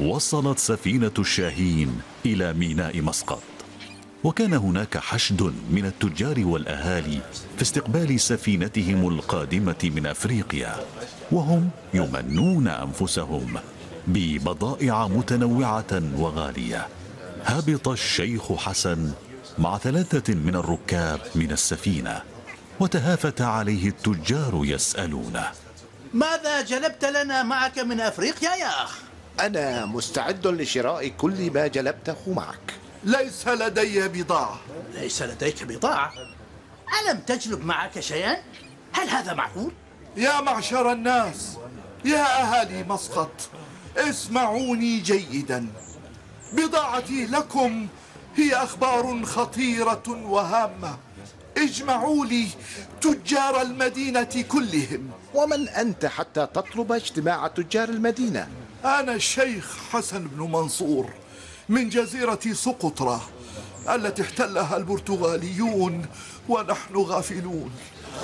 وصلت سفينة الشاهين إلى ميناء مسقط، وكان هناك حشد من التجار والأهالي في استقبال سفينتهم القادمة من أفريقيا، وهم يمنون أنفسهم ببضائع متنوعة وغالية. هبط الشيخ حسن مع 3 من الركاب من السفينة، وتهافت عليه التجار يسألونه: ماذا جلبت لنا معك من أفريقيا يا أخ؟ أنا مستعد لشراء كل ما جلبته معك. ليس لدي بضاعة. ليس لديك بضاعة؟ ألم تجلب معك شيئا؟ هل هذا معقول؟ يا معشر الناس، يا أهالي مسقط، اسمعوني جيدا. بضاعتي لكم هي أخبار خطيرة وهامة. اجمعوا لي تجار المدينة كلهم. ومن أنت حتى تطلب اجتماع تجار المدينة؟ أنا الشيخ حسن بن منصور من جزيرة سقطرى التي احتلها البرتغاليون ونحن غافلون.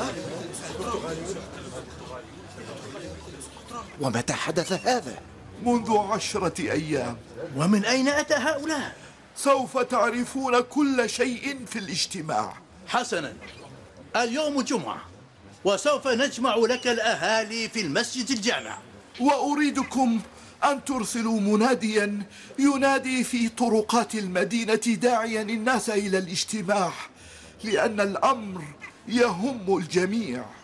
ومتى حدث هذا؟ منذ 10 أيام. ومن أين أتى هؤلاء؟ سوف تعرفون كل شيء في الاجتماع. حسنا، اليوم جمعة، وسوف نجمع لك الأهالي في المسجد الجامع. وأريدكم أن ترسلوا مناديا ينادي في طرقات المدينة داعيا الناس إلى الاجتماع، لأن الأمر يهم الجميع.